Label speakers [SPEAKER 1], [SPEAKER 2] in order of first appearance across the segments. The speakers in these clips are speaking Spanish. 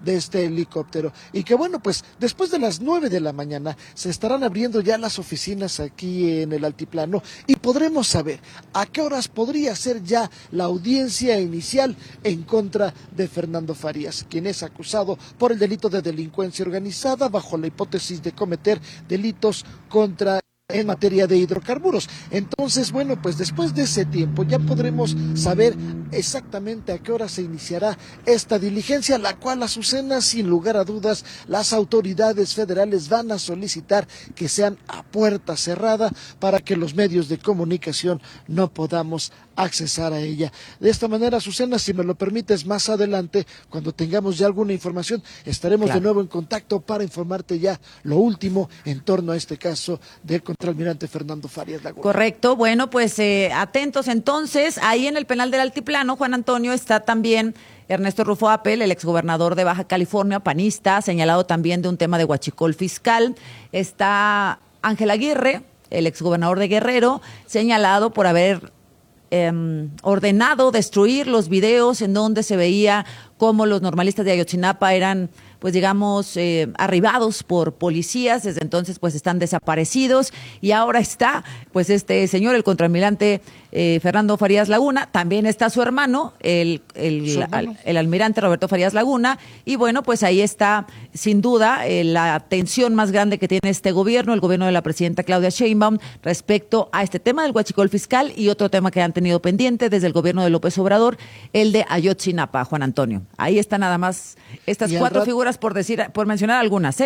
[SPEAKER 1] de este helicóptero. Y que bueno, pues después de las 9 de la mañana se estarán abriendo ya las oficinas aquí en el altiplano y podremos saber a qué horas podría ser ya la audiencia inicial en contra de Fernando Farías, quien es acusado por el delito de delincuencia organizada bajo la hipótesis de cometer delitos en materia de hidrocarburos. Entonces, bueno, pues después de ese tiempo ya podremos saber exactamente a qué hora se iniciará esta diligencia, la cual, Azucena, sin lugar a dudas, las autoridades federales van a solicitar que sean a puerta cerrada para que los medios de comunicación no podamos accesar a ella. De esta manera, Azucena, si me lo permites, más adelante, cuando tengamos ya alguna información, estaremos de nuevo en contacto para informarte ya lo último en torno a este caso del contraalmirante Fernando Farías Laguna.
[SPEAKER 2] Correcto, bueno, pues atentos entonces, ahí en el penal del Altiplano, Juan Antonio, está también Ernesto Rufo Apel, el exgobernador de Baja California, panista, señalado también de un tema de huachicol fiscal. Está Ángel Aguirre, el exgobernador de Guerrero, señalado por haber ordenado destruir los videos en donde se veía cómo los normalistas de Ayotzinapa eran, pues digamos, arribados por policías. Desde entonces pues están desaparecidos y ahora está pues este señor, el contraalmirante Fernando Farías Laguna. También está su hermano, el almirante Roberto Farías Laguna, y bueno, pues ahí está sin duda la tensión más grande que tiene este gobierno, el gobierno de la presidenta Claudia Sheinbaum, respecto a este tema del huachicol fiscal y otro tema que han tenido pendiente desde el gobierno de López Obrador, el de Ayotzinapa, Juan Antonio. Ahí está nada más estas cuatro figuras por mencionar algunas,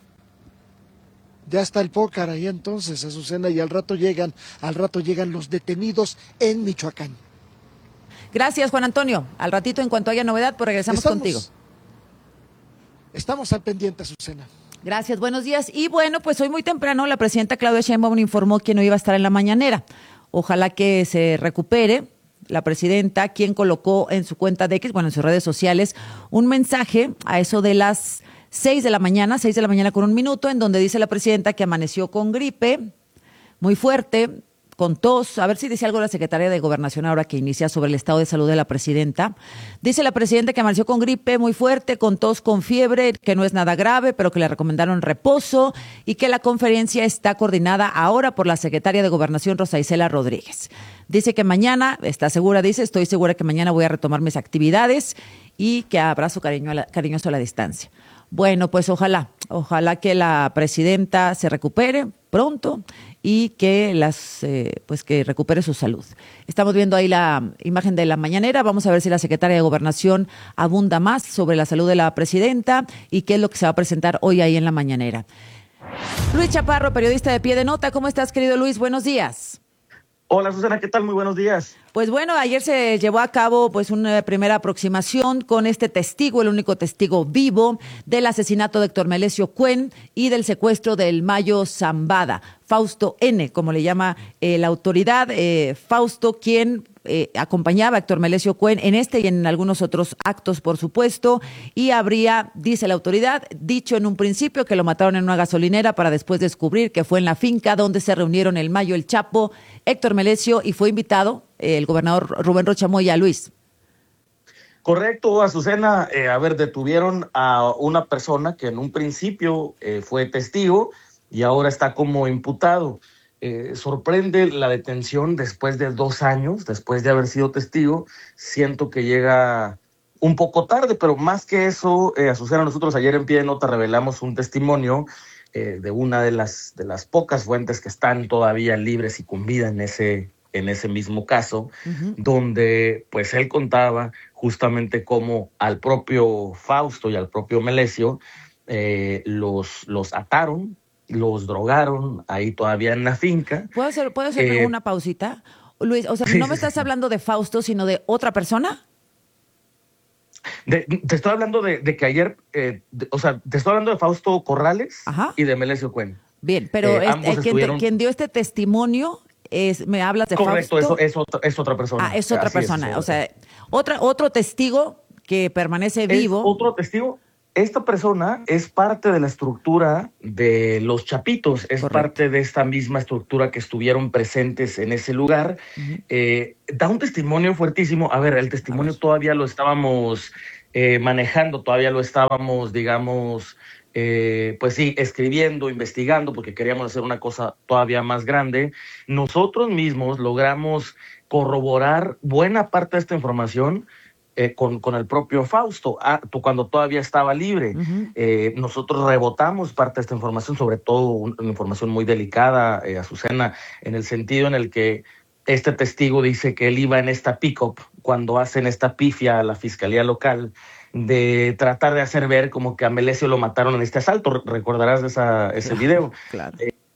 [SPEAKER 1] Ya está el pócar ahí entonces, Azucena, y al rato llegan los detenidos en Michoacán.
[SPEAKER 2] Gracias, Juan Antonio. Al ratito, en cuanto haya novedad, pues regresamos contigo.
[SPEAKER 1] Estamos al pendiente, Azucena.
[SPEAKER 2] Gracias, buenos días. Y bueno, pues hoy muy temprano la presidenta Claudia Sheinbaum informó que no iba a estar en la mañanera. Ojalá que se recupere la presidenta, quien colocó en su cuenta de X, en sus redes sociales, un mensaje a eso de las 6 de la mañana con 1 minuto, en donde dice la presidenta que amaneció con gripe muy fuerte, con tos. A ver si dice algo la secretaria de Gobernación ahora que inicia sobre el estado de salud de la presidenta. Dice la presidenta que amaneció con gripe muy fuerte, con tos, con fiebre, que no es nada grave, pero que le recomendaron reposo y que la conferencia está coordinada ahora por la secretaria de Gobernación, Rosa Isela Rodríguez. Dice que mañana, estoy segura que mañana voy a retomar mis actividades y que abrazo cariñoso a la distancia. Bueno, pues ojalá que la presidenta se recupere pronto y que que recupere su salud. Estamos viendo ahí la imagen de la mañanera. Vamos a ver si la secretaria de Gobernación abunda más sobre la salud de la presidenta y qué es lo que se va a presentar hoy ahí en la mañanera. Luis Chaparro, periodista de Pie de Nota. ¿Cómo estás, querido Luis? Buenos días.
[SPEAKER 3] Hola, Susana, ¿qué tal? Muy buenos días.
[SPEAKER 2] Pues bueno, ayer se llevó a cabo pues una primera aproximación con este testigo, el único testigo vivo del asesinato de Héctor Melesio Cuen y del secuestro del Mayo Zambada, Fausto N., como le llama la autoridad. Fausto, quien acompañaba a Héctor Melesio Cuen en este y en algunos otros actos, por supuesto, y habría, dice la autoridad, dicho en un principio que lo mataron en una gasolinera para después descubrir que fue en la finca donde se reunieron el Mayo, el Chapo, Héctor Melesio, y fue invitado el gobernador Rubén Rocha Moya. Luis.
[SPEAKER 3] Correcto, Azucena. Detuvieron a una persona que en un principio fue testigo y ahora está como imputado. Sorprende la detención después de 2 años, después de haber sido testigo. Siento que llega un poco tarde, pero más que eso, Azucena, nosotros ayer en Pie de Nota revelamos un testimonio de una de las pocas fuentes que están todavía libres y con vida en ese mismo caso, donde pues él contaba justamente cómo al propio Fausto y al propio Melesio los ataron, los drogaron ahí todavía en la finca.
[SPEAKER 2] ¿Puedo hacer una pausita? Luis, o sea, no me estás hablando de Fausto, sino de otra persona.
[SPEAKER 3] Te estoy hablando de que ayer, te estoy hablando de Fausto Corrales. Ajá. Y de Melesio Cuen.
[SPEAKER 2] Bien, pero quien dio este testimonio me hablas de
[SPEAKER 3] Correcto,
[SPEAKER 2] Fausto.
[SPEAKER 3] Correcto, es otra persona.
[SPEAKER 2] Es otra persona. Otro testigo que permanece vivo.
[SPEAKER 3] Otro testigo. Esta persona es parte de la estructura de los Chapitos, es Correcto. Parte de esta misma estructura que estuvieron presentes en ese lugar. Da un testimonio fuertísimo. El testimonio todavía lo estábamos manejando, todavía lo estábamos, digamos, pues sí, escribiendo, investigando, porque queríamos hacer una cosa todavía más grande. Nosotros mismos logramos corroborar buena parte de esta información con el propio Fausto, cuando todavía estaba libre. Nosotros rebotamos parte de esta información, sobre todo una información muy delicada, Azucena, en el sentido en el que este testigo dice que él iba en esta pick-up cuando hacen esta pifia a la fiscalía local de tratar de hacer ver como que a Melesio lo mataron en este asalto. Recordarás de ese video.
[SPEAKER 2] Claro.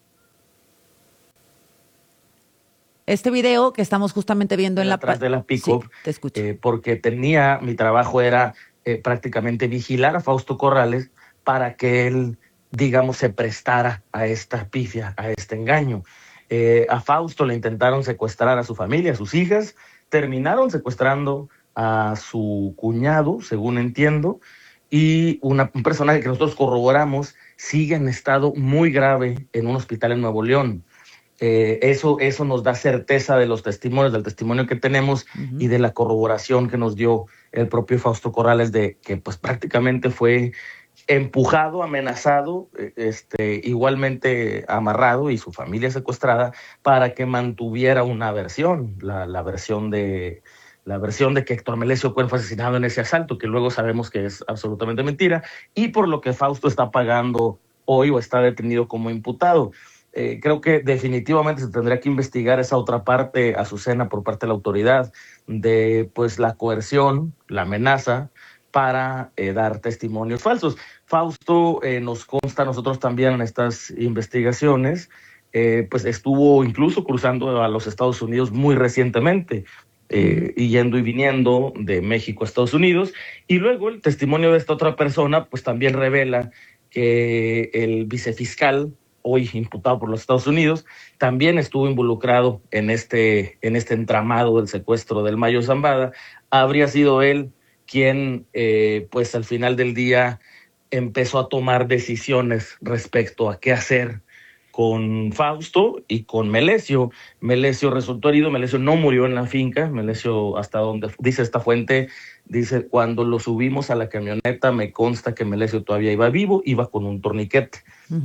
[SPEAKER 2] Este video que estamos justamente viendo en
[SPEAKER 3] detrás de la pick-up,
[SPEAKER 2] sí, te escucho.
[SPEAKER 3] Porque mi trabajo era prácticamente vigilar a Fausto Corrales para que él, digamos, se prestara a esta pifia, a este engaño. A Fausto le intentaron secuestrar a su familia, a sus hijas, terminaron secuestrando a su cuñado, según entiendo, y un personaje que nosotros corroboramos sigue en estado muy grave en un hospital en Nuevo León. Eso nos da certeza de los testimonios, del testimonio que tenemos y de la corroboración que nos dio el propio Fausto Corrales de que pues prácticamente fue empujado, amenazado, igualmente amarrado y su familia secuestrada para que mantuviera una versión, la versión de que Héctor Melesio Cuen fue asesinado en ese asalto, que luego sabemos que es absolutamente mentira, y por lo que Fausto está pagando hoy o está detenido como imputado. Creo que definitivamente se tendría que investigar esa otra parte, Azucena, por parte de la autoridad, de pues la coerción, la amenaza, para dar testimonios falsos. Fausto, nos consta a nosotros también en estas investigaciones, pues estuvo incluso cruzando a los Estados Unidos muy recientemente, y yendo y viniendo de México a Estados Unidos, y luego el testimonio de esta otra persona pues también revela que el vicefiscal, hoy imputado por los Estados Unidos, también estuvo involucrado en este entramado del secuestro del Mayo Zambada. Habría sido él quien, pues al final del día, empezó a tomar decisiones respecto a qué hacer con Fausto y con Melesio. Melesio resultó herido, Melesio no murió en la finca, Melesio, hasta donde dice esta fuente, dice, cuando lo subimos a la camioneta me consta que Melesio todavía iba vivo, iba con un torniquete.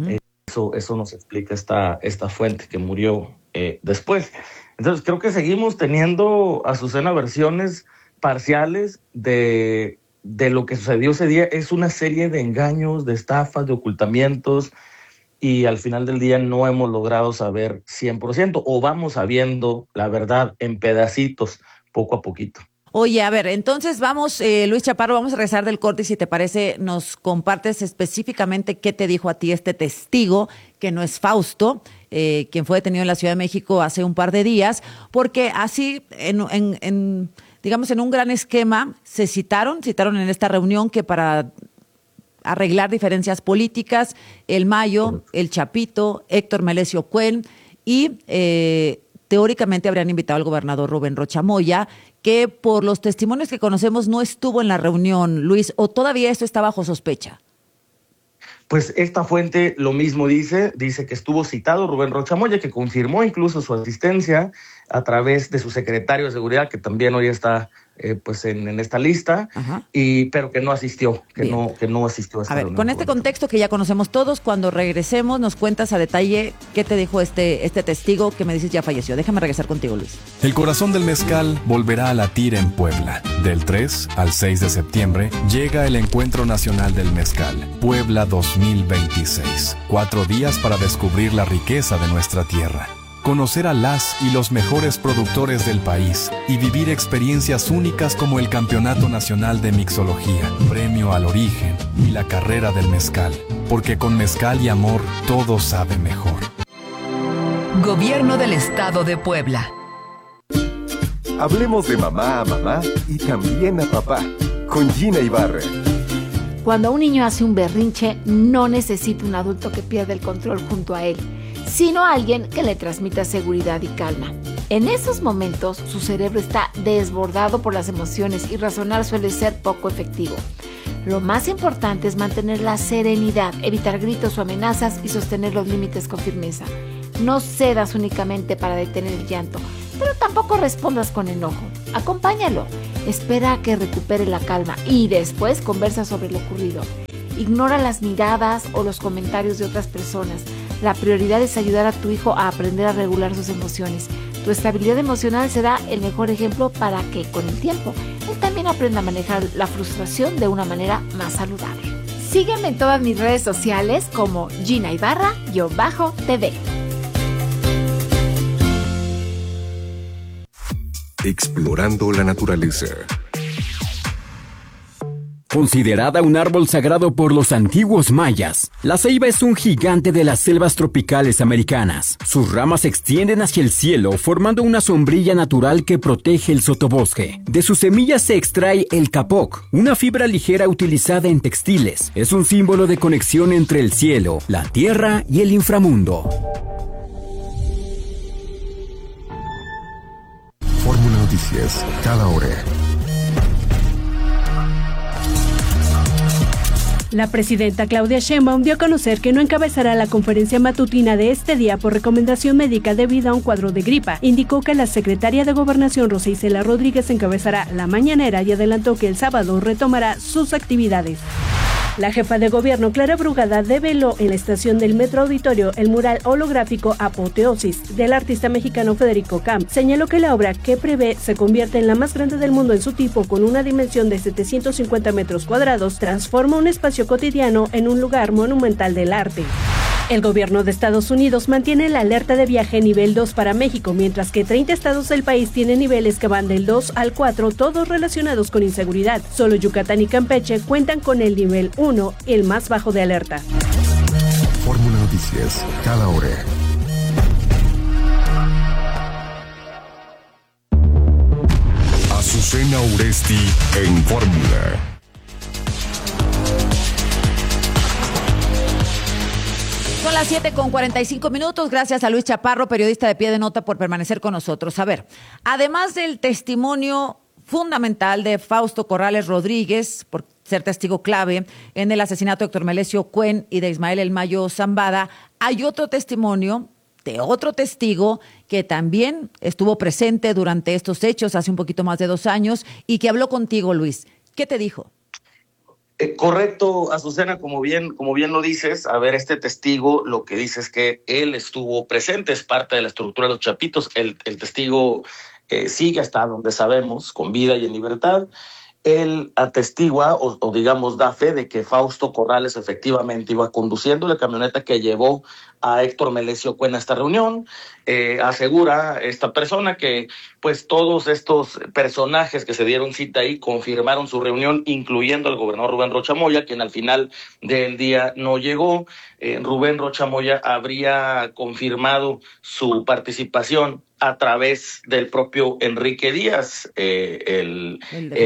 [SPEAKER 3] Eso nos explica esta fuente que murió después. Entonces creo que seguimos teniendo, Azucena, versiones parciales de lo que sucedió ese día. Es una serie de engaños, de estafas, de ocultamientos, y al final del día no hemos logrado saber 100%, o vamos sabiendo la verdad en pedacitos, poco a poquito.
[SPEAKER 2] Oye, a ver, entonces vamos, Luis Chaparro, vamos a regresar del corte y si te parece nos compartes específicamente qué te dijo a ti este testigo, que no es Fausto, quien fue detenido en la Ciudad de México hace un par de días, porque así, digamos, en un gran esquema, se citaron en esta reunión que para arreglar diferencias políticas, el Mayo, el Chapito, Héctor Melesio Cuen y teóricamente habrían invitado al gobernador Rubén Rocha Moya, que por los testimonios que conocemos no estuvo en la reunión, Luis, o todavía esto está bajo sospecha.
[SPEAKER 3] Pues esta fuente lo mismo dice que estuvo citado Rubén Rocha Moya, que confirmó incluso su asistencia a través de su secretario de seguridad, que también hoy está pues en esta lista, pero que no asistió, que no asistió a esta reunión.
[SPEAKER 2] Con este contexto que ya conocemos todos, cuando regresemos nos cuentas a detalle qué te dijo este testigo que me dices ya falleció. Déjame regresar contigo, Luis.
[SPEAKER 4] El corazón del mezcal volverá a latir en Puebla. Del 3 al 6 de septiembre llega el Encuentro Nacional del Mezcal, Puebla 2026. 4 días para descubrir la riqueza de nuestra tierra, conocer a las y los mejores productores del país y vivir experiencias únicas como el Campeonato Nacional de Mixología, Premio al Origen y la Carrera del Mezcal, porque con mezcal y amor todo sabe mejor.
[SPEAKER 5] Gobierno del Estado de Puebla.
[SPEAKER 6] Hablemos de mamá a mamá y también a papá, con Gina Ibarra.
[SPEAKER 7] Cuando un niño hace un berrinche, no necesita un adulto que pierda el control junto a él, sino alguien que le transmita seguridad y calma. En esos momentos, su cerebro está desbordado por las emociones y razonar suele ser poco efectivo. Lo más importante es mantener la serenidad, evitar gritos o amenazas y sostener los límites con firmeza. No cedas únicamente para detener el llanto. Pero tampoco respondas con enojo. Acompáñalo. Espera a que recupere la calma y después conversa sobre lo ocurrido. Ignora las miradas o los comentarios de otras personas. La prioridad es ayudar a tu hijo a aprender a regular sus emociones. Tu estabilidad emocional será el mejor ejemplo para que, con el tiempo, él también aprenda a manejar la frustración de una manera más saludable. Sígueme en todas mis redes sociales como Gina Ibarra-TV.
[SPEAKER 6] Explorando la naturaleza.
[SPEAKER 8] Considerada un árbol sagrado por los antiguos mayas, la ceiba es un gigante de las selvas tropicales americanas. Sus ramas se extienden hacia el cielo, formando una sombrilla natural que protege el sotobosque. De sus semillas se extrae el capoc, una fibra ligera utilizada en textiles. Es un símbolo de conexión entre el cielo, la tierra y el inframundo.
[SPEAKER 6] Fórmula Noticias, cada hora.
[SPEAKER 9] La presidenta Claudia Sheinbaum dio a conocer que no encabezará la conferencia matutina de este día por recomendación médica debido a un cuadro de gripa. Indicó que la secretaria de Gobernación Rosa Isela Rodríguez encabezará la mañanera y adelantó que el sábado retomará sus actividades. La jefa de gobierno, Clara Brugada, develó en la estación del Metro Auditorio el mural holográfico Apoteosis del artista mexicano Federico Camp. Señaló que la obra, que prevé se convierte en la más grande del mundo en su tipo con una dimensión de 750 metros cuadrados, transforma un espacio cotidiano en un lugar monumental del arte. El gobierno de Estados Unidos mantiene la alerta de viaje nivel 2 para México, mientras que 30 estados del país tienen niveles que van del 2 al 4, todos relacionados con inseguridad. Solo Yucatán y Campeche cuentan con el nivel 1, el más bajo de alerta.
[SPEAKER 6] Fórmula Noticias, cada hora. Azucena Uresti en Fórmula.
[SPEAKER 2] Son las 7:45. Gracias a Luis Chaparro, periodista de Pie de Nota, por permanecer con nosotros. A ver, además del testimonio fundamental de Fausto Corrales Rodríguez, por ser testigo clave en el asesinato de Héctor Melesio Cuen y de Ismael El Mayo Zambada, hay otro testimonio de otro testigo que también estuvo presente durante estos hechos hace un poquito más de 2 años y que habló contigo, Luis. ¿Qué te dijo?
[SPEAKER 3] Correcto, Azucena, como bien lo dices. A ver, este testigo lo que dice es que él estuvo presente, es parte de la estructura de los Chapitos. El testigo sigue hasta donde sabemos, con vida y en libertad. Él atestigua o digamos da fe de que Fausto Corrales efectivamente iba conduciendo la camioneta que llevó a Héctor Melesio Cuen a esta reunión. Asegura esta persona que pues todos estos personajes que se dieron cita ahí confirmaron su reunión, incluyendo al gobernador Rubén Rocha Moya, quien al final del día no llegó. Rubén Rocha Moya habría confirmado su participación a través del propio Enrique Díaz, el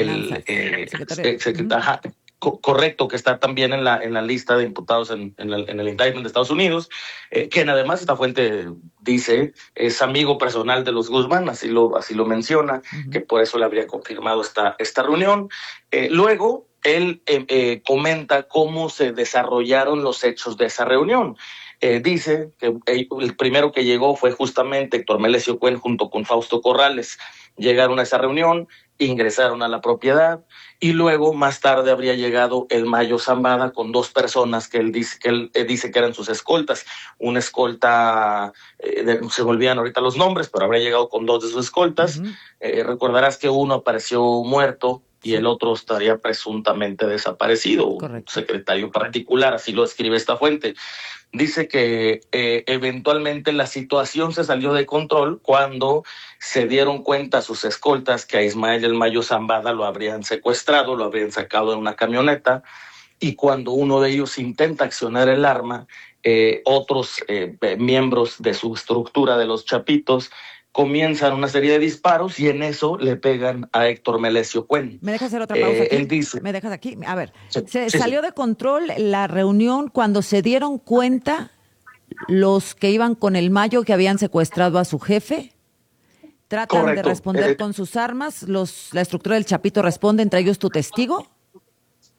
[SPEAKER 3] secretario. Correcto, que está también en la lista de imputados en el indictment de Estados Unidos, quien además esta fuente dice es amigo personal de los Guzmán, así lo menciona, que por eso le habría confirmado esta reunión. Luego él comenta cómo se desarrollaron los hechos de esa reunión. Dice que el primero que llegó fue justamente Héctor Melesio Cuen junto con Fausto Corrales. Llegaron a esa reunión, ingresaron a la propiedad y luego más tarde habría llegado El Mayo Zambada con 2 personas que él dice que eran sus escoltas. Una escolta, se me olvidan ahorita los nombres, pero habría llegado con 2 de sus escoltas. Recordarás que uno apareció muerto y el otro estaría presuntamente desaparecido. Correcto. Un secretario particular, así lo escribe esta fuente. Dice que eventualmente la situación se salió de control cuando se dieron cuenta sus escoltas que a Ismael El Mayo Zambada lo habrían secuestrado, lo habrían sacado en una camioneta, y cuando uno de ellos intenta accionar el arma, otros miembros de su estructura de los Chapitos comienzan una serie de disparos y en eso le pegan a Héctor Melesio Cuen.
[SPEAKER 2] ¿Me dejas hacer otra pausa aquí?
[SPEAKER 3] Él dice...
[SPEAKER 2] ¿Me dejas aquí? A ver,
[SPEAKER 3] sí,
[SPEAKER 2] salió de control la reunión cuando se dieron cuenta los que iban con El Mayo que habían secuestrado a su jefe. Tratan Correcto. De responder con sus armas. La estructura del Chapito responde, entre ellos tu testigo.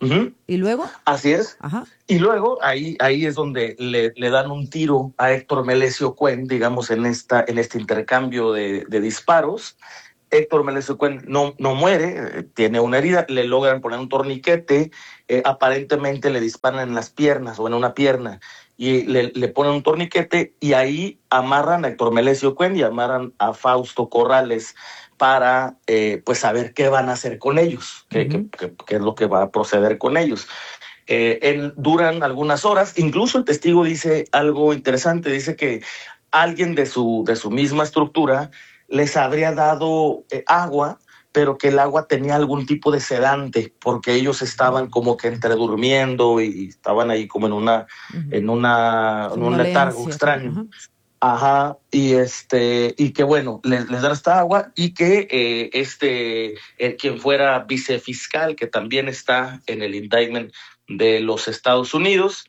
[SPEAKER 2] ¿Y luego?
[SPEAKER 3] Así es.
[SPEAKER 2] Ajá.
[SPEAKER 3] Y luego ahí es donde le dan un tiro a Héctor Melesio Cuen, digamos, en este intercambio de disparos. Héctor Melesio Cuen no muere, tiene una herida, le logran poner un torniquete, aparentemente le disparan en las piernas o en una pierna, y le ponen un torniquete, y ahí amarran a Héctor Melesio Cuen y amarran a Fausto Corrales para pues saber qué van a hacer con ellos, qué es lo que va a proceder con ellos. Duran algunas horas, incluso el testigo dice algo interesante, dice que alguien de su misma estructura les habría dado agua, pero que el agua tenía algún tipo de sedante, porque ellos estaban como que entre durmiendo y estaban ahí como en un letargo extraño. Ajá, y que bueno, les dan esta agua, y que quien fuera vicefiscal, que también está en el indictment de los Estados Unidos,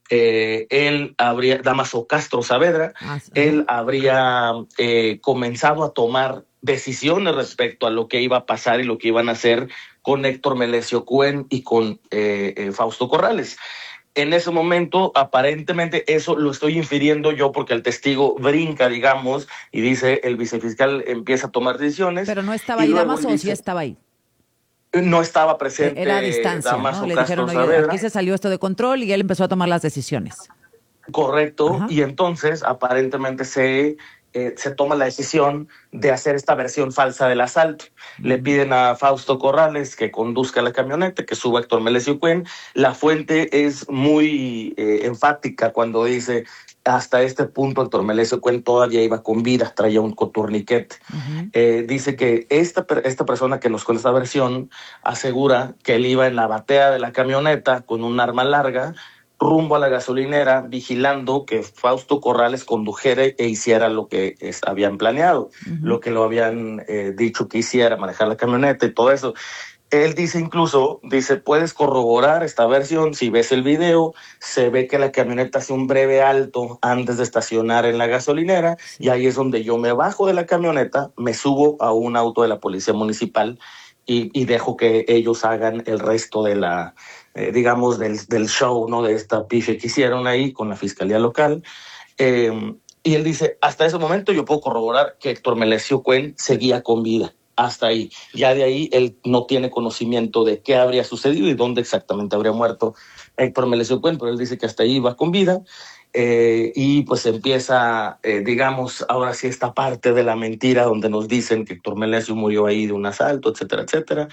[SPEAKER 3] Dámaso Castro Saavedra, él habría comenzado a tomar decisiones respecto a lo que iba a pasar y lo que iban a hacer con Héctor Melesio Cuen y con Fausto Corrales. En ese momento, aparentemente, eso lo estoy infiriendo yo porque el testigo brinca, digamos, y dice, el vicefiscal empieza a tomar decisiones.
[SPEAKER 2] Pero no estaba ahí Dámaso, ¿o sí estaba ahí?
[SPEAKER 3] No estaba presente.
[SPEAKER 2] Era a distancia,
[SPEAKER 3] Dámaso,
[SPEAKER 2] ¿no? Le
[SPEAKER 3] Castro
[SPEAKER 2] dijeron,
[SPEAKER 3] Saavedra.
[SPEAKER 2] aquí se salió esto de control, y él empezó a tomar las decisiones.
[SPEAKER 3] Correcto.
[SPEAKER 2] Ajá.
[SPEAKER 3] Y entonces, aparentemente, se toma la decisión de hacer esta versión falsa del asalto. Le piden a Fausto Corrales que conduzca la camioneta, que suba a Héctor Melesio Cuen. La fuente es muy enfática cuando dice, hasta este punto Héctor Melesio Cuen todavía iba con vida, traía un torniquete. Dice que esta persona que nos cuenta esta versión asegura que él iba en la batea de la camioneta con un arma larga, rumbo a la gasolinera, vigilando que Fausto Corrales condujera e hiciera lo que habían planeado, lo que lo habían dicho que hiciera, manejar la camioneta y todo eso. Él dice, puedes corroborar esta versión, si ves el video, se ve que la camioneta hace un breve alto antes de estacionar en la gasolinera, y ahí es donde yo me bajo de la camioneta, me subo a un auto de la policía municipal y dejo que ellos hagan el resto de la digamos, del show, ¿no? De esta pife que hicieron ahí con la fiscalía local. Y él dice, hasta ese momento yo puedo corroborar que Héctor Melesio Cuen seguía con vida. Hasta ahí. Ya de ahí él no tiene conocimiento de qué habría sucedido y dónde exactamente habría muerto Héctor Melesio Cuen, pero él dice que hasta ahí iba con vida. Y pues empieza, digamos, ahora sí esta parte de la mentira donde nos dicen que Héctor Melesio murió ahí de un asalto, etcétera, etcétera.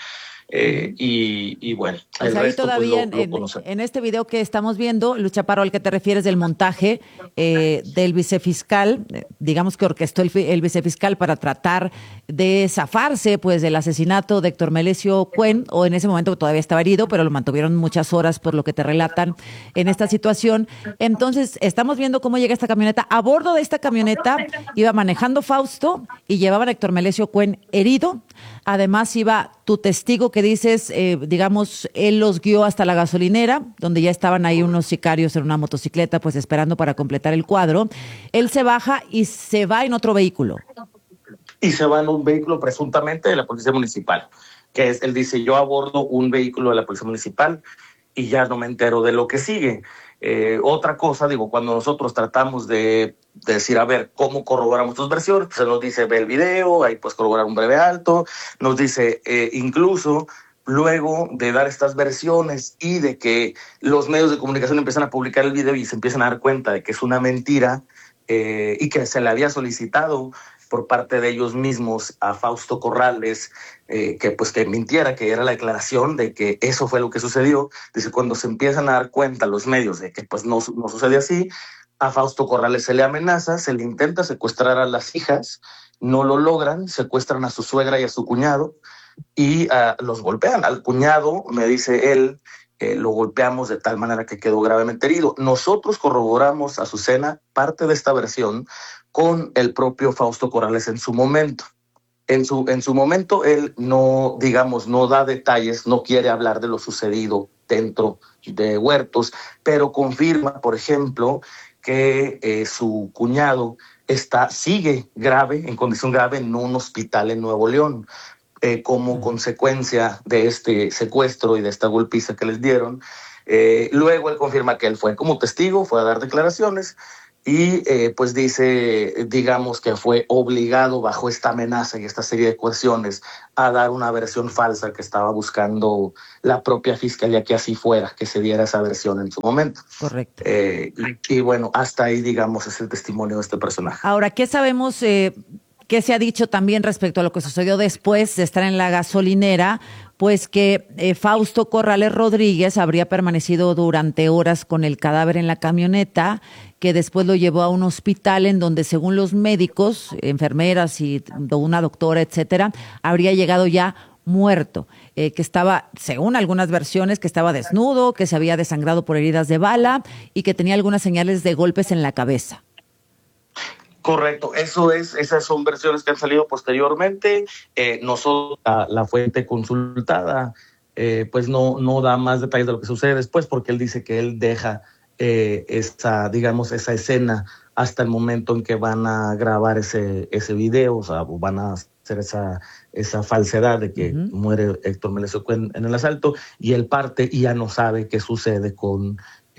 [SPEAKER 3] Y bueno,
[SPEAKER 2] o sea, ahí todavía pues en este video que estamos viendo, Luis Chaparro, al que te refieres del montaje del vicefiscal, digamos que orquestó el vicefiscal para tratar de zafarse pues del asesinato de Héctor Melesio Cuen, o en ese momento todavía estaba herido, pero lo mantuvieron muchas horas por lo que te relatan en esta situación. Entonces estamos viendo cómo llega esta camioneta. A bordo de esta camioneta iba manejando Fausto y llevaban a Héctor Melesio Cuen herido. Además iba tu testigo que dices, digamos, él los guió hasta la gasolinera, donde ya estaban ahí unos sicarios en una motocicleta, pues esperando para completar el cuadro. Él se baja y se va en otro vehículo.
[SPEAKER 3] Y se va en un vehículo presuntamente de la policía municipal, él dice, yo abordo un vehículo de la policía municipal y ya no me entero de lo que sigue. Otra cosa, cuando nosotros tratamos de decir, a ver, ¿cómo corroboramos tus versiones? Se nos dice, ve el video, ahí puedes corroborar un breve alto. Nos dice, incluso luego de dar estas versiones y de que los medios de comunicación empiezan a publicar el video y se empiezan a dar cuenta de que es una mentira y que se le había solicitado por parte de ellos mismos a Fausto Corrales que mintiera, que era la declaración de que eso fue lo que sucedió. Dice, cuando se empiezan a dar cuenta los medios de que pues no sucede así, a Fausto Corrales se le amenaza, se le intenta secuestrar a las hijas, no lo logran, secuestran a su suegra y a su cuñado y los golpean. Al cuñado, me dice él, lo golpeamos de tal manera que quedó gravemente herido. Nosotros corroboramos, Azucena, parte de esta versión con el propio Fausto Corrales en su momento. En su momento él no da detalles, no quiere hablar de lo sucedido dentro de Huertos, pero confirma, por ejemplo, que su cuñado sigue grave, en condición grave, en un hospital en Nuevo León. como consecuencia de este secuestro y de esta golpiza que les dieron. Luego él confirma que él fue como testigo, fue a dar declaraciones y pues dice, digamos que fue obligado bajo esta amenaza y esta serie de coerciones a dar una versión falsa que estaba buscando la propia fiscalía que así fuera, que se diera esa versión en su momento.
[SPEAKER 2] Correcto.
[SPEAKER 3] Y bueno, hasta ahí, digamos, es el testimonio de este personaje.
[SPEAKER 2] Ahora, ¿qué sabemos, qué se ha dicho también respecto a lo que sucedió después de estar en la gasolinera? Pues que Fausto Corrales Rodríguez habría permanecido durante horas con el cadáver en la camioneta, que después lo llevó a un hospital en donde, según los médicos, enfermeras y una doctora, etcétera, habría llegado ya muerto, que estaba, según algunas versiones, que estaba desnudo, que se había desangrado por heridas de bala y que tenía algunas señales de golpes en la cabeza.
[SPEAKER 3] Correcto, esas son versiones que han salido posteriormente. Nosotros, la fuente consultada, pues no da más detalles de lo que sucede después, porque él dice que él deja esa escena hasta el momento en que van a grabar ese video, o sea, van a hacer esa falsedad de que muere Héctor Melesio Cuen en el asalto, y él parte y ya no sabe qué sucede con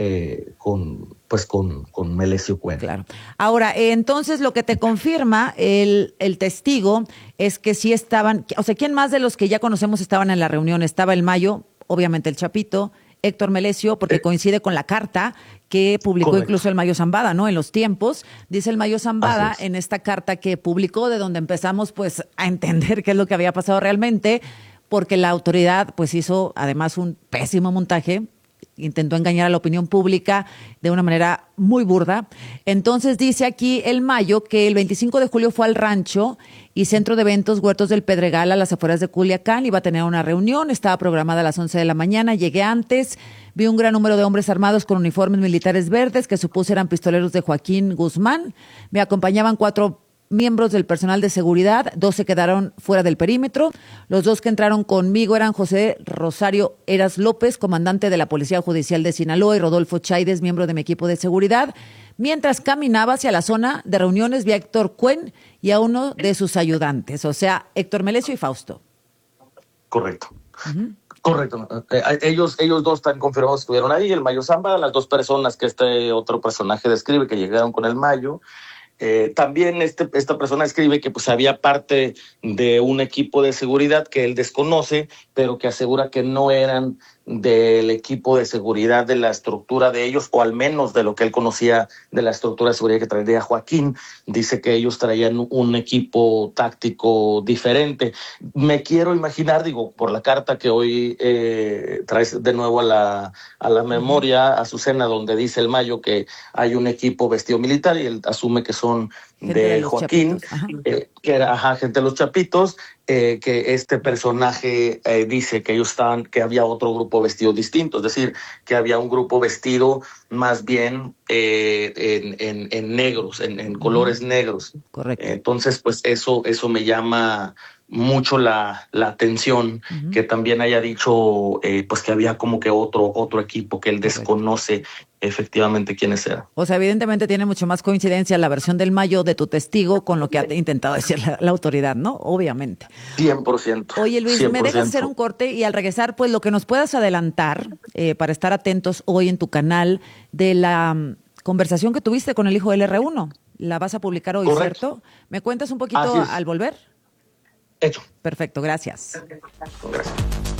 [SPEAKER 3] Melesio Cuen.
[SPEAKER 2] Claro. Ahora, entonces lo que te confirma el testigo es que sí estaban, o sea, ¿quién más de los que ya conocemos estaban en la reunión? Estaba el Mayo, obviamente el Chapito, Héctor Melesio, porque coincide con la carta que publicó
[SPEAKER 3] Correcto.
[SPEAKER 2] incluso el Mayo Zambada, ¿no? En los tiempos, dice el Mayo Zambada en esta carta que publicó, de donde empezamos pues a entender qué es lo que había pasado realmente, porque la autoridad pues hizo además un pésimo montaje, intentó engañar a la opinión pública de una manera muy burda. Entonces dice aquí el Mayo que el 25 de julio fue al rancho y centro de eventos Huertos del Pedregal a las afueras de Culiacán, iba a tener una reunión, estaba programada a las 11 de la mañana, llegué antes, vi un gran número de hombres armados con uniformes militares verdes que supuse eran pistoleros de Joaquín Guzmán, me acompañaban 4 miembros del personal de seguridad, 2 se quedaron fuera del perímetro. Los 2 que entraron conmigo eran José Rosario Eras López, comandante de la Policía Judicial de Sinaloa, y Rodolfo Chaides, miembro de mi equipo de seguridad. Mientras caminaba hacia la zona de reuniones, vi a Héctor Cuen y a uno de sus ayudantes, o sea, Héctor Melesio y Fausto.
[SPEAKER 3] Correcto. Correcto. Ellos 2 están confirmados que estuvieron ahí, el Mayo Zambada, las 2 personas que este otro personaje describe que llegaron con el Mayo. También esta persona escribe que pues había parte de un equipo de seguridad que él desconoce, pero que asegura que no eran del equipo de seguridad de la estructura de ellos, o al menos de lo que él conocía de la estructura de seguridad que traía Joaquín. Dice que ellos traían un equipo táctico diferente. Me quiero imaginar, por la carta que hoy traes de nuevo a la memoria, Azucena, donde dice el Mayo que hay un equipo vestido militar y él asume que son de Joaquín, que era gente de los Chapitos, que este personaje dice que que había otro grupo vestido distinto, es decir, que había un grupo vestido más bien en negros, en colores negros.
[SPEAKER 2] Correcto.
[SPEAKER 3] Entonces, pues eso me llama mucho la atención, que también haya dicho pues que había como que otro equipo que él desconoce efectivamente quiénes eran.
[SPEAKER 2] O sea, evidentemente tiene mucho más coincidencia la versión del Mayo de tu testigo con lo que ha intentado decir la autoridad, ¿no? Obviamente.
[SPEAKER 3] 100%.
[SPEAKER 2] Oye, Luis,
[SPEAKER 3] 100%.
[SPEAKER 2] me dejas hacer un corte y al regresar, pues lo que nos puedas adelantar para estar atentos hoy en tu canal de la conversación que tuviste con el hijo del R1. La vas a publicar hoy,
[SPEAKER 3] Correcto.
[SPEAKER 2] ¿cierto? ¿Me cuentas un poquito al volver?
[SPEAKER 3] Hecho.
[SPEAKER 2] Perfecto, gracias.
[SPEAKER 3] Gracias.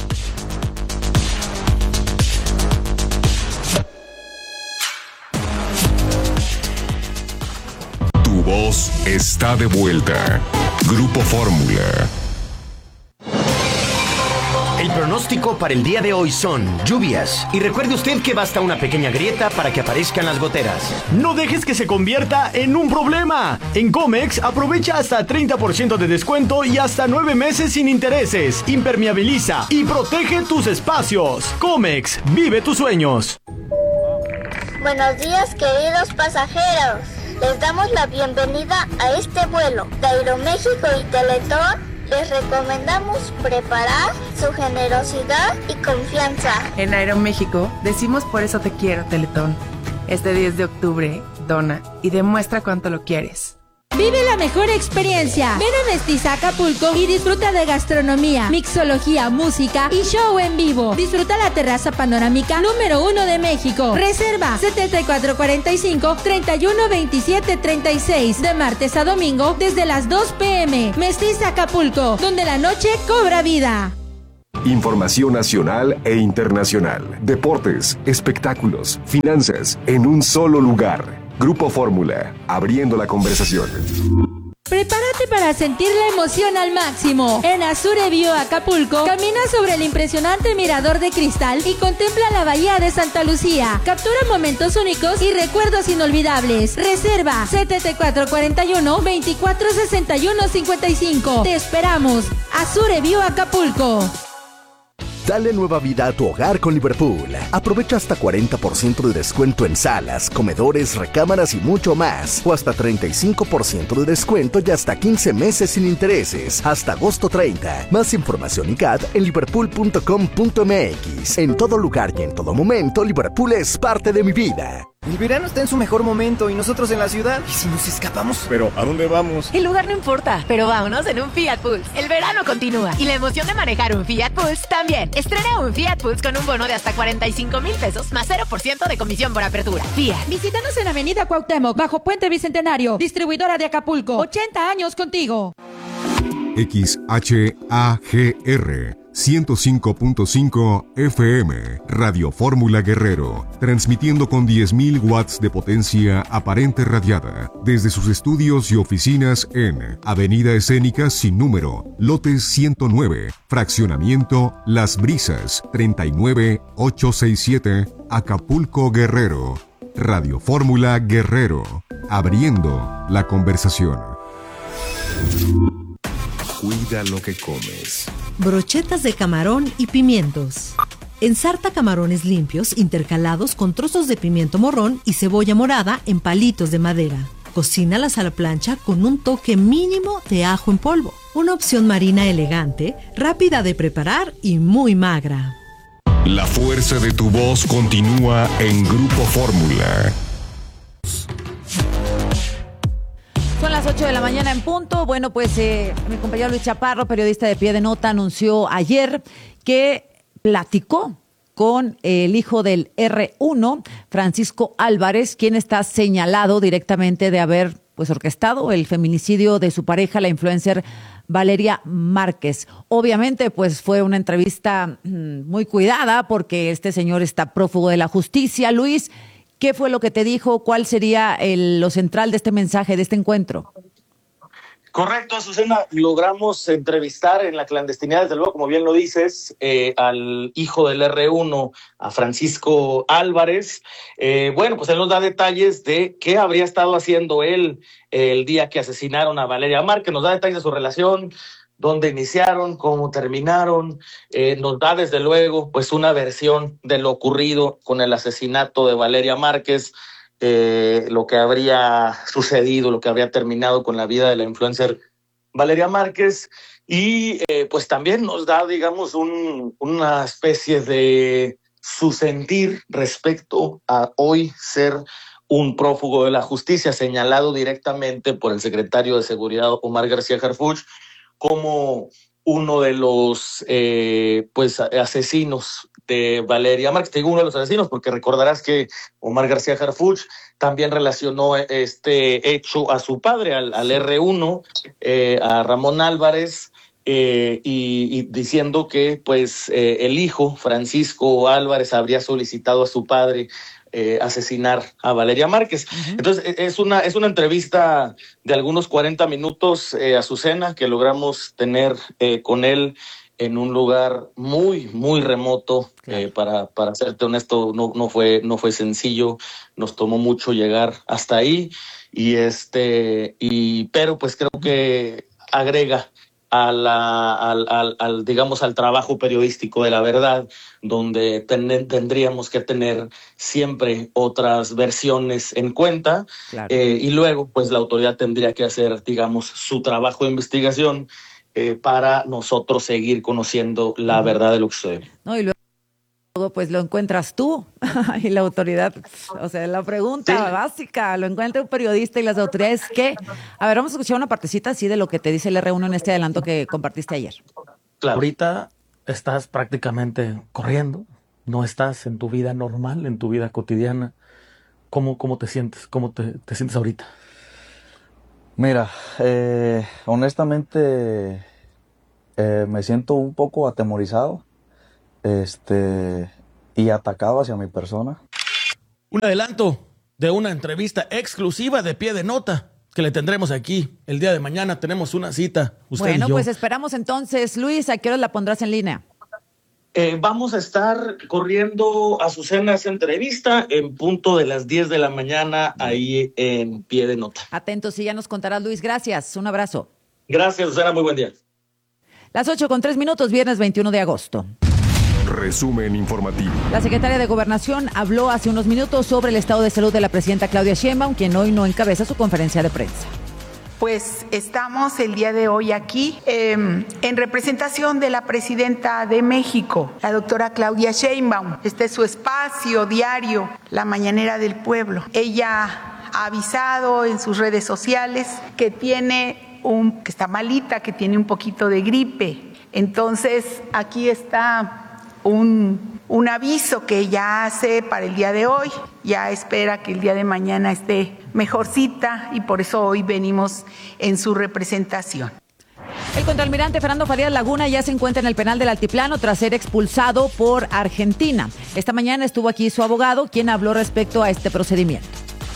[SPEAKER 10] Tu voz está de vuelta. Grupo Fórmula.
[SPEAKER 11] El pronóstico para el día de hoy son lluvias. Y recuerde usted que basta una pequeña grieta para que aparezcan las goteras.
[SPEAKER 12] No dejes que se convierta en un problema. En Comex aprovecha hasta 30% de descuento y hasta 9 meses sin intereses. Impermeabiliza y protege tus espacios. Comex, vive tus sueños.
[SPEAKER 13] Buenos días, queridos pasajeros. Les damos la bienvenida a este vuelo de Aeroméxico y Teletón. Les recomendamos preparar su generosidad y confianza.
[SPEAKER 14] En Aeroméxico decimos por eso te quiero, Teletón. Este 10 de octubre, dona y demuestra cuánto lo quieres.
[SPEAKER 15] Vive la mejor experiencia. Ven a Mestiza Acapulco y disfruta de gastronomía, mixología, música y show en vivo. Disfruta la terraza panorámica número 1 de México. Reserva 7445-312736 de martes a domingo desde las 2 p.m. Mestiza Acapulco, donde la noche cobra vida.
[SPEAKER 6] Información nacional e internacional, deportes, espectáculos, finanzas, en un solo lugar. Grupo Fórmula, abriendo la conversación.
[SPEAKER 15] Prepárate para sentir la emoción al máximo. En Azure View Acapulco, camina sobre el impresionante mirador de cristal y contempla la bahía de Santa Lucía. Captura momentos únicos y recuerdos inolvidables. Reserva 7441-246155. Te esperamos. Azure View Acapulco.
[SPEAKER 16] Dale nueva vida a tu hogar con Liverpool. Aprovecha hasta 40% de descuento en salas, comedores, recámaras y mucho más. O hasta 35% de descuento y hasta 15 meses sin intereses. Hasta agosto 30. Más información y CAT en liverpool.com.mx. En todo lugar y en todo momento, Liverpool es parte de mi vida.
[SPEAKER 17] El verano está en su mejor momento y nosotros en la ciudad. ¿Y si nos escapamos?
[SPEAKER 18] ¿Pero a dónde vamos?
[SPEAKER 19] El lugar no importa, pero vámonos en un Fiat Pulse. El verano continúa y la emoción de manejar un Fiat Pulse también. Estrena un Fiat Pulse con un bono de hasta 45,000 pesos más 0% de comisión por apertura. Fiat.
[SPEAKER 15] Visítanos en Avenida Cuauhtémoc, bajo Puente Bicentenario. Distribuidora de Acapulco. 80 años contigo.
[SPEAKER 10] XHAGR 105.5 FM, Radio Fórmula Guerrero, transmitiendo con 10.000 watts de potencia aparente radiada, desde sus estudios y oficinas en Avenida Escénica sin número, lote 109, fraccionamiento Las Brisas, 39867, Acapulco, Guerrero. Radio Fórmula Guerrero, abriendo la conversación.
[SPEAKER 6] Cuida lo que comes.
[SPEAKER 20] Brochetas de camarón y pimientos. Ensarta camarones limpios intercalados con trozos de pimiento morrón y cebolla morada en palitos de madera. Cocínalas a la plancha con un toque mínimo de ajo en polvo. Una opción marina elegante, rápida de preparar y muy magra.
[SPEAKER 10] La fuerza de tu voz continúa en Grupo Fórmula.
[SPEAKER 2] Son las 8 de la mañana en punto. Bueno, pues mi compañero Luis Chaparro, periodista de Pie de Nota, anunció ayer que platicó con el hijo del R1, Francisco Álvarez, quien está señalado directamente de haber orquestado el feminicidio de su pareja, la influencer Valeria Márquez. Obviamente, fue una entrevista muy cuidada porque este señor está prófugo de la justicia. Luis, ¿qué fue lo que te dijo? ¿Cuál sería lo central de este mensaje, de este encuentro?
[SPEAKER 3] Correcto, Azucena. Logramos entrevistar en la clandestinidad, desde luego, como bien lo dices, al hijo del R1, a Francisco Álvarez. Bueno, pues él nos da detalles de qué habría estado haciendo él el día que asesinaron a Valeria Márquez. Nos da detalles de su relación, dónde iniciaron, cómo terminaron. Nos da, desde luego, una versión de lo ocurrido con el asesinato de Valeria Márquez, lo que habría sucedido, lo que habría terminado con la vida de la influencer Valeria Márquez. Y también nos da, digamos, una especie de su sentir respecto a hoy ser un prófugo de la justicia, señalado directamente por el secretario de Seguridad, Omar García Harfuch, como uno de los asesinos de Valeria Márquez. Te digo uno de los asesinos porque recordarás que Omar García Harfuch también relacionó este hecho a su padre, al R1, a Ramón Álvarez, y diciendo que el hijo, Francisco Álvarez, habría solicitado a su padre asesinar a Valeria Márquez. Uh-huh. Entonces, es una entrevista de algunos 40 minutos, Azucena, que logramos tener con él en un lugar muy, muy remoto. Para serte honesto, no fue sencillo, nos tomó mucho llegar hasta ahí, pero creo que agrega al trabajo periodístico de la verdad, donde tendríamos que tener siempre otras versiones en cuenta. Claro. Y luego la autoridad tendría que hacer, su trabajo de investigación para nosotros seguir conociendo la verdad de lo que sucede.
[SPEAKER 2] No, y luego pues lo encuentras tú y la autoridad, o sea, la pregunta básica, lo encuentra un periodista y las autoridades que, a ver, vamos a escuchar una partecita así de lo que te dice el R1 en este adelanto que compartiste ayer.
[SPEAKER 3] Claro.
[SPEAKER 18] Ahorita estás prácticamente corriendo, no estás en tu vida normal, en tu vida cotidiana. ¿Cómo te sientes? ¿Cómo te sientes ahorita?
[SPEAKER 21] Mira, honestamente me siento un poco atemorizado. Y atacado hacia mi persona.
[SPEAKER 18] Un adelanto de una entrevista exclusiva de Pie de Nota que le tendremos aquí el día de mañana. Tenemos una cita, usted
[SPEAKER 2] bueno,
[SPEAKER 18] y yo.
[SPEAKER 2] Pues esperamos entonces. Luis, ¿a qué hora la pondrás en línea?
[SPEAKER 3] Vamos a estar corriendo Azucena esa entrevista en punto de las 10 de la mañana ahí en Pie de Nota.
[SPEAKER 2] Atentos, y ya nos contarás, Luis. Gracias. Un abrazo.
[SPEAKER 3] Gracias, Azucena. Muy buen día.
[SPEAKER 2] Las 8:03, viernes 21 de agosto.
[SPEAKER 6] Resumen informativo.
[SPEAKER 2] La secretaria de Gobernación habló hace unos minutos sobre el estado de salud de la presidenta Claudia Sheinbaum, quien hoy no encabeza su conferencia de prensa.
[SPEAKER 22] Pues estamos el día de hoy aquí en representación de la presidenta de México, la doctora Claudia Sheinbaum. Este es su espacio diario, la mañanera del pueblo. Ella ha avisado en sus redes sociales que que está malita, que tiene un poquito de gripe. Entonces aquí está un aviso que ella hace para el día de hoy. Ya espera que el día de mañana esté mejorcita y por eso hoy venimos en su representación.
[SPEAKER 2] El contraalmirante Fernando Farías Laguna ya se encuentra en el penal del Altiplano tras ser expulsado por Argentina. Esta mañana estuvo aquí su abogado, quien habló respecto a este procedimiento.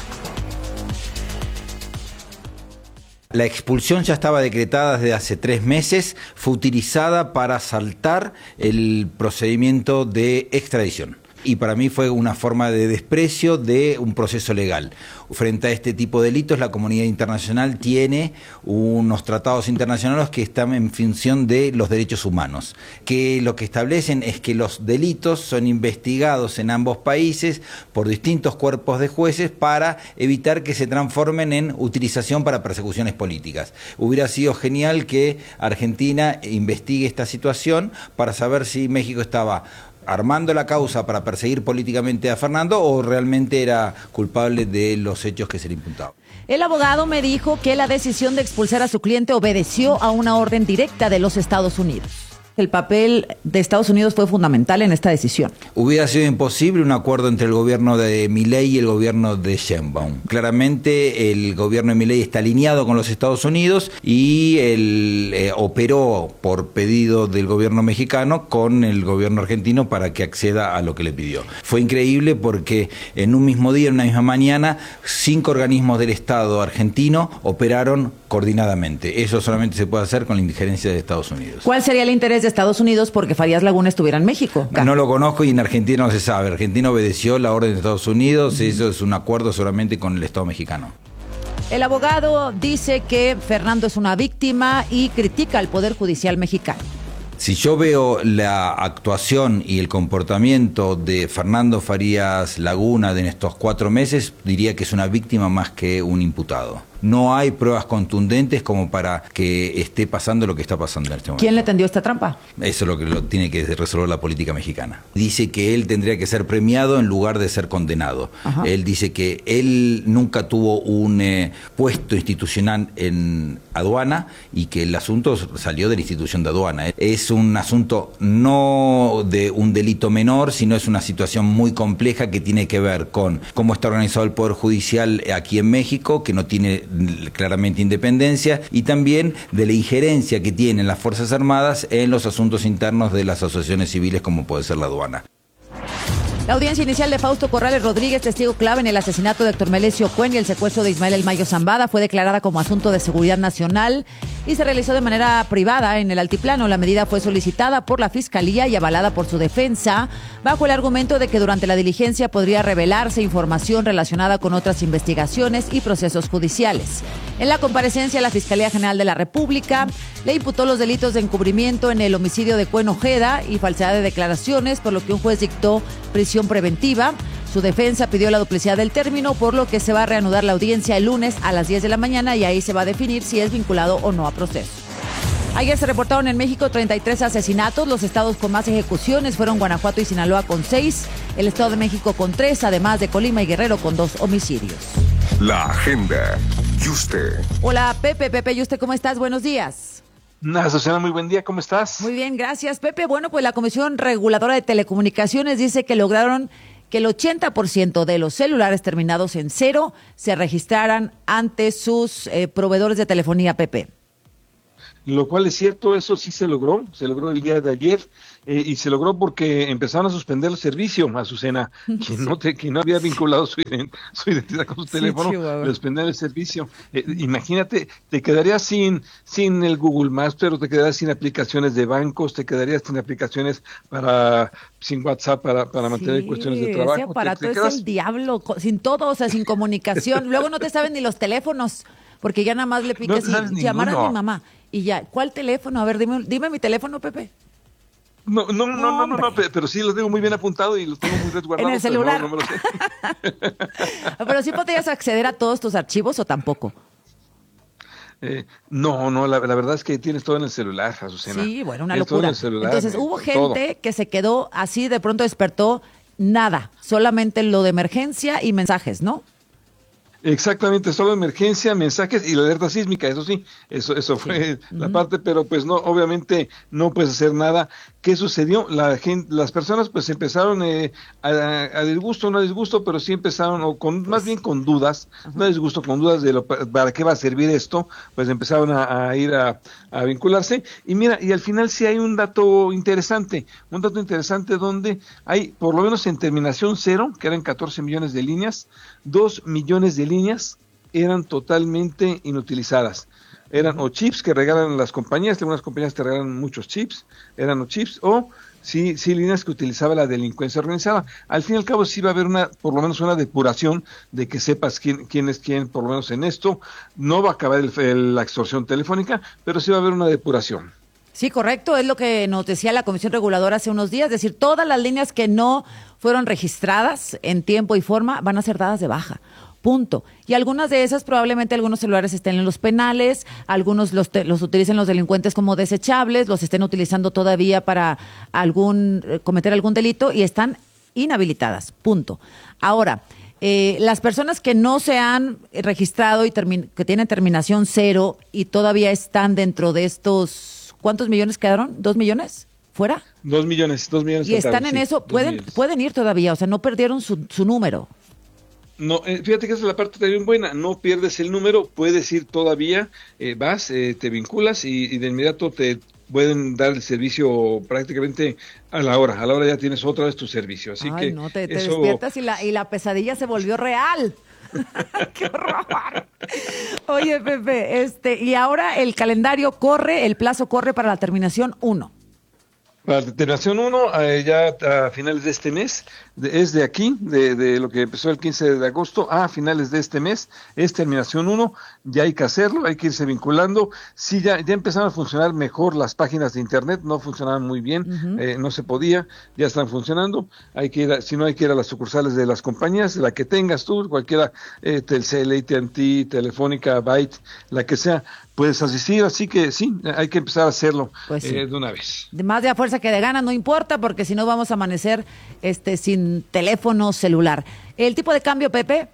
[SPEAKER 23] La expulsión ya estaba decretada desde hace 3 meses, fue utilizada para saltar el procedimiento de extradición. Y para mí fue una forma de desprecio de un proceso legal. Frente a este tipo de delitos, la comunidad internacional tiene unos tratados internacionales que están en función de los derechos humanos, que lo que establecen es que los delitos son investigados en ambos países por distintos cuerpos de jueces para evitar que se transformen en utilización para persecuciones políticas. Hubiera sido genial que Argentina investigue esta situación para saber si México estaba armando la causa para perseguir políticamente a Fernando o realmente era culpable de los hechos que se le imputaban.
[SPEAKER 2] El abogado me dijo que la decisión de expulsar a su cliente obedeció a una orden directa de los Estados Unidos. El papel de Estados Unidos fue fundamental en esta decisión.
[SPEAKER 23] Hubiera sido imposible un acuerdo entre el gobierno de Milei y el gobierno de Sheinbaum. Claramente el gobierno de Milei está alineado con los Estados Unidos y operó por pedido del gobierno mexicano con el gobierno argentino para que acceda a lo que le pidió. Fue increíble porque en un mismo día, en una misma mañana, 5 organismos del Estado argentino operaron coordinadamente. Eso solamente se puede hacer con la injerencia de Estados Unidos.
[SPEAKER 2] ¿Cuál sería el interés de Estados Unidos porque Farías Laguna estuviera en México?
[SPEAKER 23] No lo conozco y en Argentina no se sabe. Argentina obedeció la orden de Estados Unidos, eso es un acuerdo solamente con el Estado mexicano.
[SPEAKER 2] El abogado dice que Fernando es una víctima y critica al Poder Judicial mexicano.
[SPEAKER 23] Si yo veo la actuación y el comportamiento de Fernando Farías Laguna en estos 4 meses, diría que es una víctima más que un imputado. No hay pruebas contundentes como para que esté pasando lo que está pasando en este momento.
[SPEAKER 2] ¿Quién le tendió esta trampa?
[SPEAKER 23] Eso es lo que tiene que resolver la política mexicana. Dice que él tendría que ser premiado en lugar de ser condenado. Ajá. Él dice que él nunca tuvo un puesto institucional en aduana y que el asunto salió de la institución de aduana. Es un asunto no de un delito menor, sino es una situación muy compleja que tiene que ver con cómo está organizado el Poder Judicial aquí en México, que no tiene claramente independencia, y también de la injerencia que tienen las Fuerzas Armadas en los asuntos internos de las asociaciones civiles como puede ser la aduana.
[SPEAKER 2] La audiencia inicial de Fausto Corrales Rodríguez, testigo clave en el asesinato de Héctor Melesio Cuen y el secuestro de Ismael El Mayo Zambada, fue declarada como asunto de seguridad nacional y se realizó de manera privada en el Altiplano. La medida fue solicitada por la Fiscalía y avalada por su defensa, bajo el argumento de que durante la diligencia podría revelarse información relacionada con otras investigaciones y procesos judiciales. En la comparecencia, la Fiscalía General de la República le imputó los delitos de encubrimiento en el homicidio de Cuen Ojeda y falsedad de declaraciones, por lo que un juez dictó prisión preventiva. Su defensa pidió la duplicidad del término, por lo que se va a reanudar la audiencia el lunes a las 10 de la mañana y ahí se va a definir si es vinculado o no a proceso. Ayer se reportaron en México 33 asesinatos. Los estados con más ejecuciones fueron Guanajuato y Sinaloa con 6, el Estado de México con 3, además de Colima y Guerrero con 2 homicidios.
[SPEAKER 6] La agenda. Yuste.
[SPEAKER 2] Hola, Pepe, Yuste, ¿cómo estás? Buenos días.
[SPEAKER 1] Azucena, muy buen día, ¿cómo estás?
[SPEAKER 2] Muy bien, gracias, Pepe. Bueno, pues la Comisión Reguladora de Telecomunicaciones dice que lograron que el 80% de los celulares terminados en 0 se registraran ante sus proveedores de telefonía, Pepe.
[SPEAKER 1] Lo cual es cierto, eso sí se logró el día de ayer, y se logró porque empezaron a suspender el servicio, Azucena. Quien no había vinculado su identidad con su teléfono, le suspendieron el servicio. Imagínate, te quedarías sin el Google Maps, pero te quedarías sin aplicaciones de bancos, te quedarías sin aplicaciones sin WhatsApp para mantener cuestiones de trabajo.
[SPEAKER 2] Ese aparato es el diablo, sin todo, o sea, sin comunicación. Luego no te saben ni los teléfonos, porque ya nada más le picas y llamar a mi mamá. Y ya, ¿cuál teléfono? A ver, dime mi teléfono, Pepe.
[SPEAKER 1] No, pero sí los tengo muy bien apuntados y los tengo muy resguardados.
[SPEAKER 2] En el celular.
[SPEAKER 1] No me lo sé.
[SPEAKER 2] Pero sí podrías acceder a todos tus archivos, ¿o tampoco?
[SPEAKER 1] No, la verdad es que tienes todo en el celular, Azucena.
[SPEAKER 2] Sí, bueno, una locura. Entonces hubo gente que se quedó así, de pronto despertó, nada, solamente lo de emergencia y mensajes, ¿no?
[SPEAKER 1] Exactamente, solo emergencia, mensajes y la alerta sísmica, eso sí, eso fue la parte, pero pues no, obviamente no puedes hacer nada. ¿Qué sucedió? Las personas pues empezaron a disgusto, no a disgusto, pero sí empezaron, más bien con dudas, no a disgusto, con dudas de para qué va a servir esto, pues empezaron a ir a vincularse. Y mira, y al final sí hay un dato interesante donde hay, por lo menos en terminación 0, que eran 14 millones de líneas, 2 millones de líneas eran totalmente inutilizadas. Eran o chips que regalan las compañías, algunas compañías te regalan muchos chips, eran o chips o sí líneas que utilizaba la delincuencia organizada. Al fin y al cabo sí va a haber por lo menos una depuración de que sepas quién es quién, por lo menos en esto. No va a acabar la extorsión telefónica, pero sí va a haber una depuración.
[SPEAKER 2] Sí, correcto, es lo que nos decía la Comisión Reguladora hace unos días, es decir, todas las líneas que no fueron registradas en tiempo y forma van a ser dadas de baja. Punto. Y algunas de esas, probablemente algunos celulares estén en los penales, algunos los utilicen los delincuentes como desechables, los estén utilizando todavía para cometer algún delito y están inhabilitadas. Punto. Ahora, las personas que no se han registrado y que tienen terminación 0 y todavía están dentro de estos, ¿cuántos millones quedaron? ¿2 millones? ¿Fuera?
[SPEAKER 1] 2 millones.
[SPEAKER 2] Y están en eso, pueden ir todavía, o sea, no perdieron su número.
[SPEAKER 1] No, fíjate que esa es la parte también buena, no pierdes el número, puedes ir todavía, vas, te vinculas y de inmediato te pueden dar el servicio prácticamente a la hora ya tienes otra vez tu servicio, así que
[SPEAKER 2] no, te despiertas y la pesadilla se volvió real. ¡Qué horror! Oye, Pepe, y ahora el plazo corre para la terminación 1.
[SPEAKER 1] La terminación 1, ya a finales de este mes, es de aquí, de lo que empezó el 15 de agosto a finales de este mes, es terminación 1, ya hay que hacerlo, hay que irse vinculando. Sí, ya empezaron a funcionar mejor las páginas de internet, no funcionaban muy bien, no se podía, ya están funcionando. Hay que ir hay que ir a las sucursales de las compañías, la que tengas tú, cualquiera, Telcel, AT&T, Telefónica, Byte, la que sea, puedes asistir, así que sí, hay que empezar a hacerlo de una vez.
[SPEAKER 2] Más de a fuerza que de ganas, no importa, porque si no vamos a amanecer sin teléfono celular. ¿El tipo de cambio, Pepe?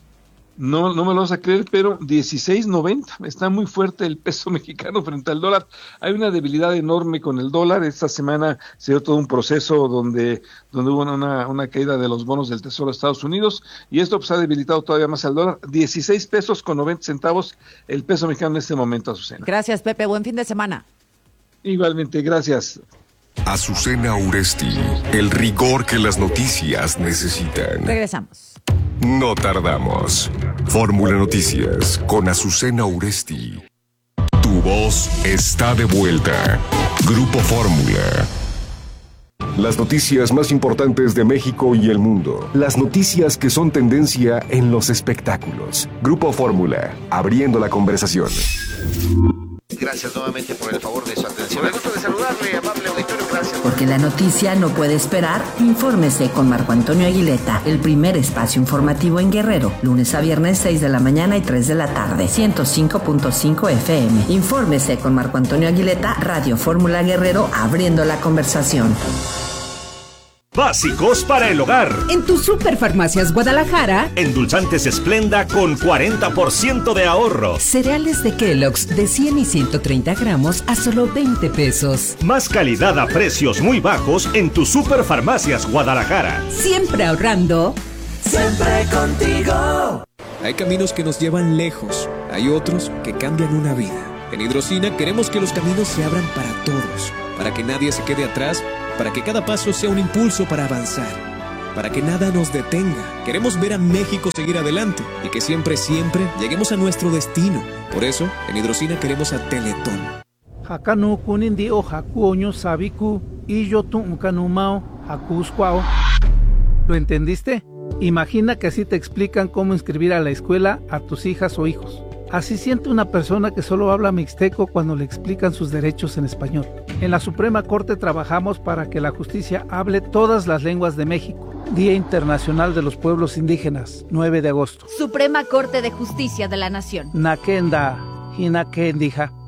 [SPEAKER 1] No me lo vas a creer, pero 16.90, está muy fuerte el peso mexicano frente al dólar. Hay una debilidad enorme con el dólar. Esta semana se dio todo un proceso donde hubo una caída de los bonos del Tesoro de Estados Unidos, y esto pues ha debilitado todavía más al dólar. 16 pesos con 90 centavos el peso mexicano en este momento, Azucena.
[SPEAKER 2] Gracias, Pepe, buen fin de semana.
[SPEAKER 1] Igualmente, gracias.
[SPEAKER 6] Azucena Uresti, el rigor que las noticias necesitan.
[SPEAKER 2] Regresamos.
[SPEAKER 6] No tardamos. Fórmula Noticias con Azucena Uresti. Tu voz está de vuelta. Grupo Fórmula. Las noticias más importantes de México y el mundo. Las noticias que son tendencia en los espectáculos. Grupo Fórmula, abriendo la conversación.
[SPEAKER 4] Gracias nuevamente por el favor de su atención. Me gusta de saludarle, amable auditorio, gracias.
[SPEAKER 5] Porque la noticia no puede esperar, infórmese con Marco Antonio Aguileta, el primer espacio informativo en Guerrero, lunes a viernes 6 de la mañana y 3 de la tarde, 105.5 FM. Infórmese con Marco Antonio Aguileta, Radio Fórmula Guerrero, abriendo la conversación.
[SPEAKER 7] Básicos para el hogar.
[SPEAKER 24] En tu Superfarmacias Guadalajara,
[SPEAKER 7] Endulzantes Esplenda con 40% de ahorro.
[SPEAKER 24] Cereales de Kellogg's de 100 y 130 gramos a solo 20 pesos.
[SPEAKER 7] Más calidad a precios muy bajos en tu Superfarmacias Guadalajara.
[SPEAKER 24] Siempre ahorrando.
[SPEAKER 25] Siempre contigo.
[SPEAKER 26] Hay caminos que nos llevan lejos. Hay otros que cambian una vida. En Hidrocina queremos que los caminos se abran para todos. Para que nadie se quede atrás. Para que cada paso sea un impulso para avanzar, para que nada nos detenga. Queremos ver a México seguir adelante y que siempre, siempre lleguemos a nuestro destino. Por eso, en Hidrocina queremos a Teletón.
[SPEAKER 27] Hakanu kunindi o hakuoño sabiku y yo tu ukanumao hakusquao. ¿Lo entendiste? Imagina que así te explican cómo inscribir a la escuela a tus hijas o hijos. Así siente una persona que solo habla mixteco cuando le explican sus derechos en español. En la Suprema Corte trabajamos para que la justicia hable todas las lenguas de México. Día Internacional de los Pueblos Indígenas, 9 de agosto.
[SPEAKER 28] Suprema Corte de Justicia de la Nación.
[SPEAKER 27] Nakenda, Hinakendija.